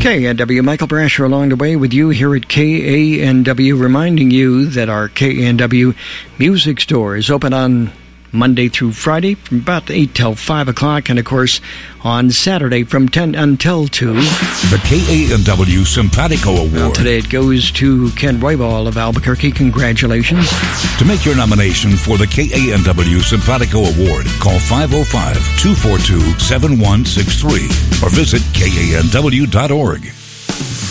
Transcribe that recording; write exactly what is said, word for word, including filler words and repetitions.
K N W, Michael Brasher along the way with you here at K A N W, reminding you that our K A N W Music Store is open on Monday through Friday from about eight till five o'clock, and of course on Saturday from ten until two. The K A N W Simpatico Award. Well, today it goes to Ken Roybal of Albuquerque. Congratulations. To make your nomination for the K A N W Simpatico Award, call five oh five, two four two, seven one six three or visit K A N W dot org.